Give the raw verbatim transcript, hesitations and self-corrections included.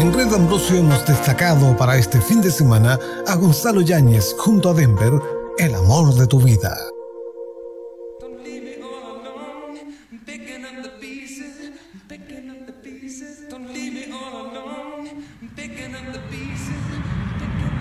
En Red Ambrosio hemos destacado para este fin de semana a Gonzalo Yáñez junto a Denver, El amor de tu vida. Don't leave me all alone. I'm picking up the pieces. I'm picking up the pieces.